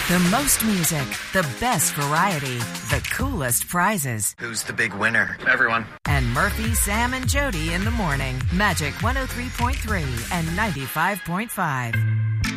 The most music, the best variety, the coolest prizes. Who's the big winner? Everyone. And Murphy, Sam, and Jody in the morning. Magic 103.3 and 95.5.